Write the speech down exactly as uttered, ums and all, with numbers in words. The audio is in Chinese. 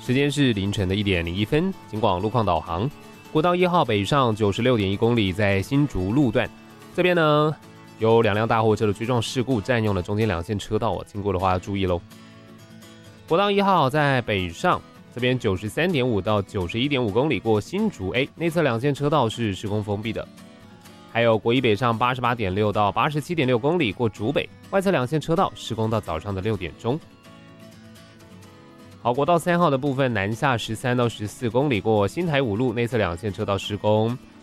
时间是凌晨的一点零一分。警广路况导航，国道一号北上九十六点一公里，在新竹路段这边呢，有两辆大货车的追撞事故，占用了中间两线车道，经过的话要注意喽。国道一号在北上这边九十三点五到九十一点五公里，过新竹 A 内侧两线车道是施工封闭的。还有国一北上八十八点六到八十七点六公里，过竹北外侧两线车道施工到早上的六点钟。好，国道三号的部分南下十三到十四公里，过新台五路内侧两线车道施工。